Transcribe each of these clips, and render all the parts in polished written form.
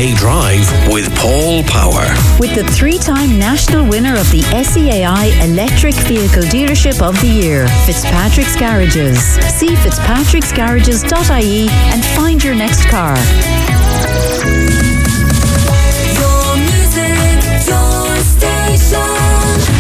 SEA Drive with Paul Power. With the 3-time national winner of the SEAI Electric Vehicle Dealership of the Year, Fitzpatrick's Garages. See fitzpatricksgarages.ie and find your next car. Your music, your station.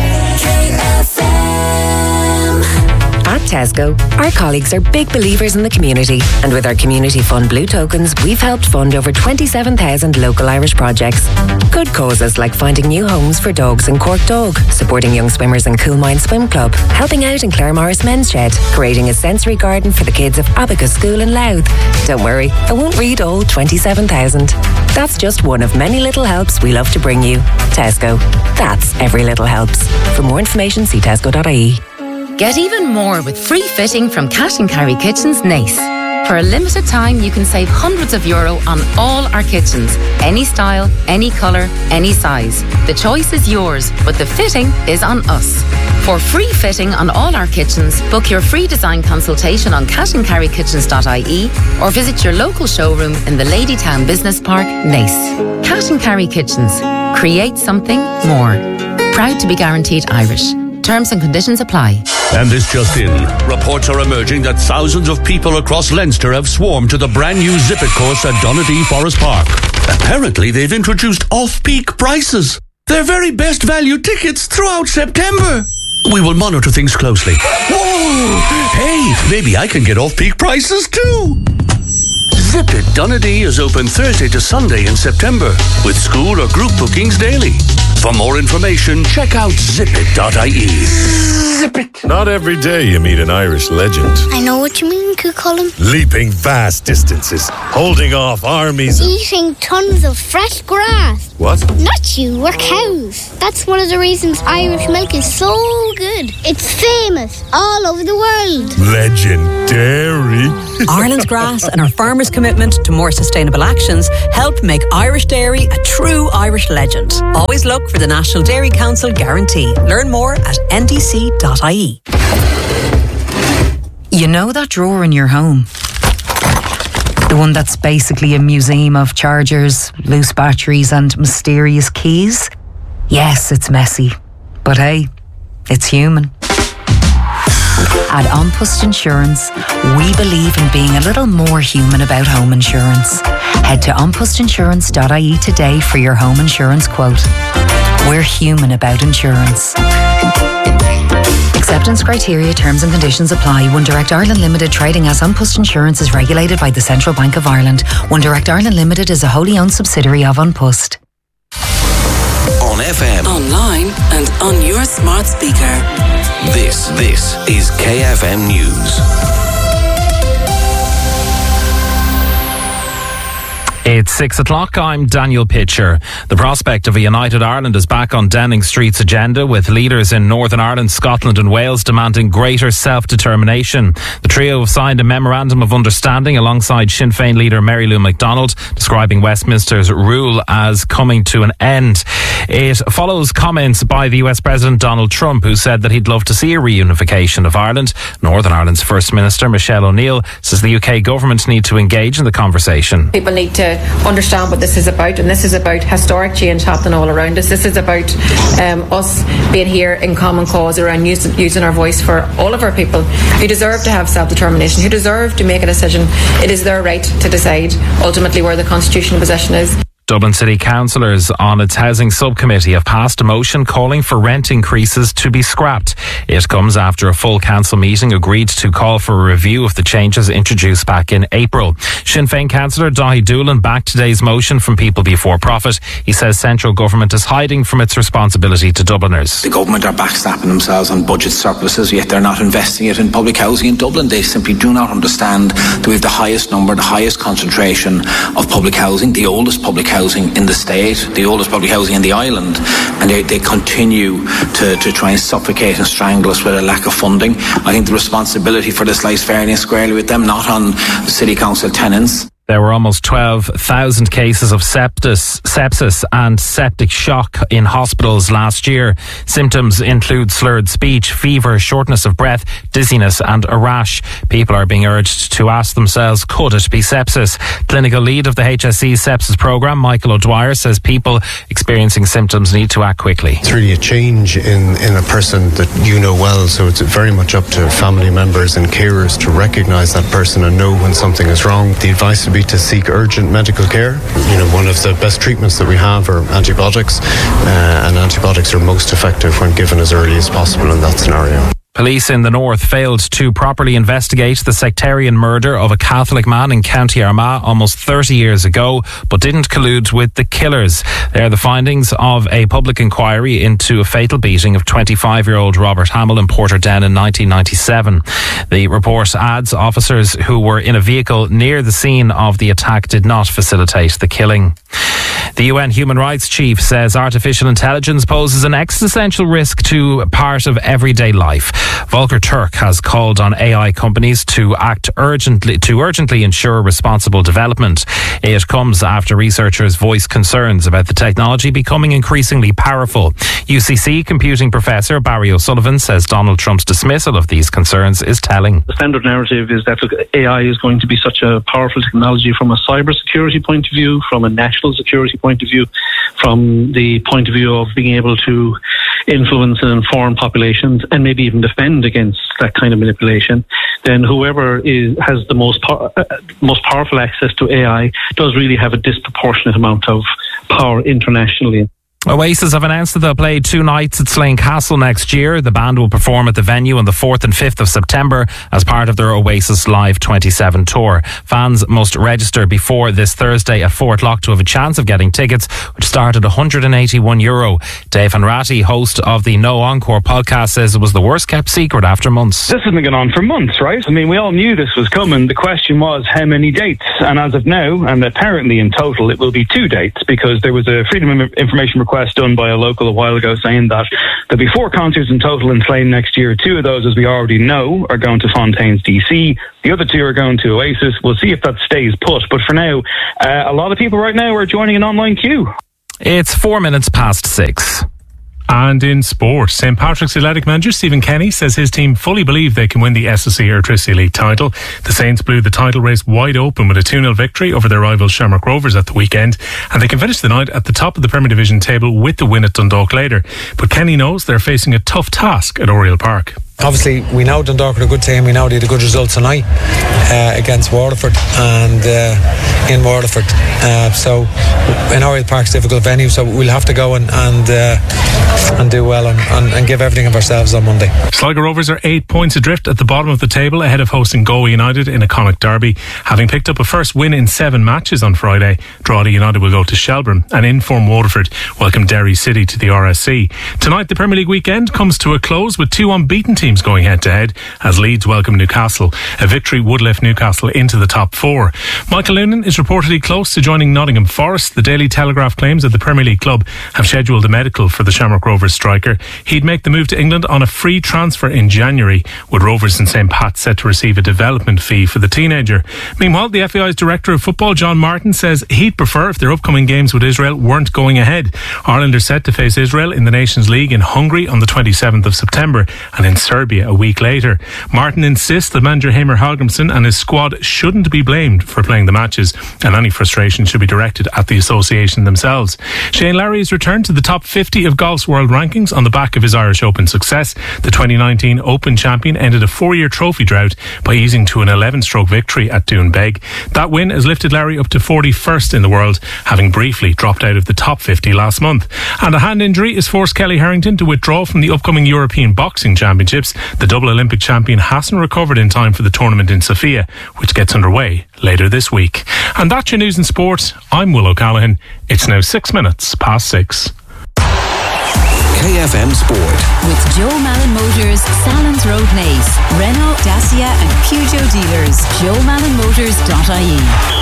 At Tesco, our colleagues are big believers in the community, and with our Community Fund Blue Tokens, we've helped fund over 27,000 local Irish projects. Good causes like finding new homes for dogs in Cork Dog, supporting young swimmers in Coolmine Swim Club, helping out in Claremorris Men's Shed, creating a sensory garden for the kids of Abacus School in Louth. Don't worry, I won't read all 27,000. That's just one of many little helps we love to bring you. Tesco. That's every little helps. For more information, see tesco.ie. Get even more with free fitting from Cash & Carry Kitchens Nace. For a limited time, you can save hundreds of euro on all our kitchens. Any style, any colour, any size. The choice is yours, but the fitting is on us. For free fitting on all our kitchens, book your free design consultation on cashandcarrykitchens.ie or visit your local showroom in the Ladytown Business Park, Nace. Cash & Carry Kitchens. Create something more. Proud to be guaranteed Irish. Terms and conditions apply. And this just in. Reports are emerging that thousands of people across Leinster have swarmed to the brand new Zip It course at Donadea Forest Park. Apparently they've introduced off-peak prices. Their very best value tickets throughout September. We will monitor things closely. Whoa! Hey, maybe I can get off-peak prices too. Zip It Donadea is open Thursday to Sunday in September with school or group bookings daily. For more information, check out zipit.ie. Zip it. Not every day you meet an Irish legend. I know what you mean, Cucullin. Leaping vast distances, holding off armies. Eating tons of fresh grass. What? Not you, we're cows. That's one of the reasons Irish milk is so good. It's famous all over the world. Legendary. Ireland's grass and our farmers' commitment to more sustainable actions help make Irish dairy a true Irish legend. Always look for the National Dairy Council guarantee. Learn more at ndc.ie. You know that drawer in your home? The one that's basically a museum of chargers, loose batteries and mysterious keys? Yes, it's messy. But hey, it's human. At An Post Insurance, we believe in being a little more human about home insurance. Head to anpostinsurance.ie today for your home insurance quote. We're human about insurance. Acceptance criteria, terms and conditions apply. One Direct Ireland Limited, trading as An Post Insurance, is regulated by the Central Bank of Ireland. One Direct Ireland Limited is a wholly owned subsidiary of An Post. On FM, Online and on your smart speaker. This is KFM News. It's 6 o'clock. I'm Daniel Pitcher. The prospect of a united Ireland is back on Downing Street's agenda, with leaders in Northern Ireland, Scotland and Wales demanding greater self-determination. The trio have signed a memorandum of understanding alongside Sinn Féin leader Mary Lou McDonald, describing Westminster's rule as coming to an end. It follows comments by the US President Donald Trump, who said that he'd love to see a reunification of Ireland. Northern Ireland's First Minister Michelle O'Neill says the UK government need to engage in the conversation. People need to understand what this is about, and this is about historic change happening all around us. This is about us being here in common cause around using our voice for all of our people who deserve to have self-determination, who deserve to make a decision. It is their right to decide ultimately where the constitutional position is. Dublin City councillors on its housing subcommittee have passed a motion calling for rent increases to be scrapped. It comes after a full council meeting agreed to call for a review of the changes introduced back in April. Sinn Féin councillor Dahi Doolan backed today's motion from People Before Profit. He says central government is hiding from its responsibility to Dubliners. The government are backstabbing themselves on budget surpluses, yet they're not investing it in public housing in Dublin. They simply do not understand that we have the highest number, the highest concentration of public housing, the oldest public housing in the state, the oldest public housing in the island, and they continue to try and suffocate and strangle us with a lack of funding. I think the responsibility for this lies fairly and squarely with them, not on the City Council tenants. There were almost 12,000 cases of sepsis and septic shock in hospitals last year. Symptoms include slurred speech, fever, shortness of breath, dizziness and a rash. People are being urged to ask themselves, could it be sepsis? Clinical lead of the HSE sepsis programme, Michael O'Dwyer, says people experiencing symptoms need to act quickly. It's really a change in a person that you know well, so it's very much up to family members and carers to recognise that person and know when something is wrong. The advice would be to seek urgent medical care. You know, one of the best treatments that we have are antibiotics, and antibiotics are most effective when given as early as possible in that scenario. Police in the north failed to properly investigate the sectarian murder of a Catholic man in County Armagh almost 30 years ago, but didn't collude with the killers. They are the findings of a public inquiry into a fatal beating of 25-year-old Robert Hamill in Portadown in 1997. The report adds officers who were in a vehicle near the scene of the attack did not facilitate the killing. The UN Human Rights Chief says artificial intelligence poses an existential risk to part of everyday life. Volker Turk has called on AI companies to act urgently ensure responsible development. It comes after researchers voiced concerns about the technology becoming increasingly powerful. UCC computing professor Barry O'Sullivan says Donald Trump's dismissal of these concerns is telling. The standard narrative is that AI is going to be such a powerful technology from a cybersecurity point of view, from a national security point of view, from the point of view of being able to influence and inform populations and maybe even defend against that kind of manipulation, then whoever has the most powerful access to AI does really have a disproportionate amount of power internationally. Oasis have announced that they'll play 2 nights at Slane Castle next year. The band will perform at the venue on the 4th and 5th of September as part of their Oasis Live 27 tour. Fans must register before this Thursday at 4 o'clock to have a chance of getting tickets, which start at €181. Dave Hanratty, host of the No Encore podcast, says it was the worst kept secret after months. This has been going on for months, right? I mean, we all knew this was coming. The question was how many dates? And as of now, and apparently in total, it will be 2 dates, because there was a Freedom of Information request done by a local a while ago saying that there'll be 4 concerts in total in Slane next year. 2 of those, as we already know, are going to Fontaines DC. The other 2 are going to Oasis. We'll see if that stays put. But for now, a lot of people right now are joining an online queue. It's 4 minutes past 6. And in sport, St Patrick's Athletic manager Stephen Kenny says his team fully believe they can win the SSE Airtricity League title. The Saints blew the title race wide open with a 2-0 victory over their rivals Shamrock Rovers at the weekend, and they can finish the night at the top of the Premier Division table with the win at Dundalk later. But Kenny knows they're facing a tough task at Oriel Park. Obviously, we know Dundalk are a good team. We know they had a good result tonight against Waterford and in Waterford. So, in Oriel Park's a difficult venue, so we'll have to go and do well and give everything of ourselves on Monday. Sligo Rovers are 8 points adrift at the bottom of the table ahead of hosting Galway United in a Connacht derby. Having picked up a first win in 7 matches on Friday, Drogheda United will go to Shelbourne, and in-form Waterford welcome Derry City to the RSC. Tonight, the Premier League weekend comes to a close with 2 unbeaten teams going head-to-head as Leeds welcome Newcastle. A victory would lift Newcastle into the top 4. Michael Noonan is reportedly close to joining Nottingham Forest. The Daily Telegraph claims that the Premier League club have scheduled a medical for the Shamrock Rovers striker. He'd make the move to England on a free transfer in January, with Rovers and St Pat set to receive a development fee for the teenager. Meanwhile, the FAI's Director of Football, John Martin, says he'd prefer if their upcoming games with Israel weren't going ahead. Ireland are set to face Israel in the Nations League in Hungary on the 27th of September and in Serbia a week later. Martin insists that manager Heimir Hallgrímsson and his squad shouldn't be blamed for playing the matches, and any frustration should be directed at the association themselves. Shane Lowry has returned to the top 50 of golf's world rankings on the back of his Irish Open success. The 2019 Open champion ended a 4-year trophy drought by easing to an 11-stroke victory at Doonbeg. That win has lifted Lowry up to 41st in the world, having briefly dropped out of the top 50 last month. And a hand injury has forced Kelly Harrington to withdraw from the upcoming European Boxing Championships. The double Olympic champion hasn't recovered in time for the tournament in Sofia, which gets underway later this week. And that's your news and sport. I'm Will O'Callaghan. It's now 6 minutes past 6. KFM Sport. With Joe Malin Motors, Salons Road Naas, Renault, Dacia and Peugeot dealers. JoeMalinMotors.ie.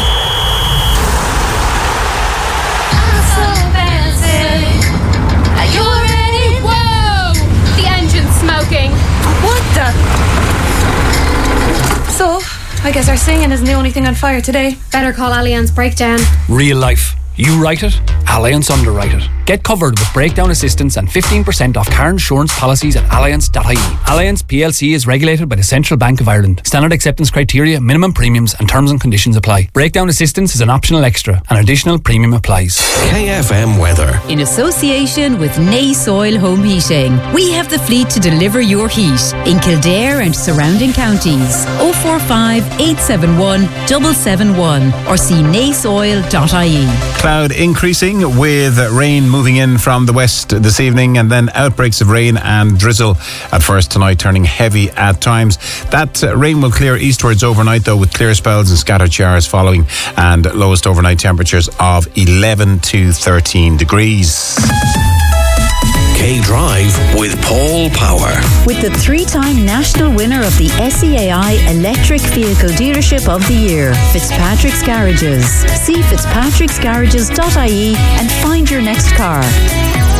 Are you ready? Whoa! The engine's smoking. What the? So, I get Guess our singing isn't the only thing on fire today. Better call Allianz Breakdown. Real life. You write it, Allianz underwrite it. Get covered with breakdown assistance and 15% off car insurance policies at allianz.ie. Allianz PLC is regulated by the Central Bank of Ireland. Standard acceptance criteria, minimum premiums and terms and conditions apply. Breakdown assistance is an optional extra. An additional premium applies. KFM weather. In association with Nay Soil Home Heating, we have the fleet to deliver your heat in Kildare and surrounding counties. 045 871 771 or see naysoil.ie. Cloud increasing with rain moving in from the west this evening, and then outbreaks of rain and drizzle at first tonight, turning heavy at times. That rain will clear eastwards overnight though, with clear spells and scattered showers following, and lowest overnight temperatures of 11 to 13 degrees. K-Drive with Paul Power. With the 3-time national winner of the SEAI Electric Vehicle Dealership of the Year, Fitzpatrick's Garages. See fitzpatricksgarages.ie and find your next car.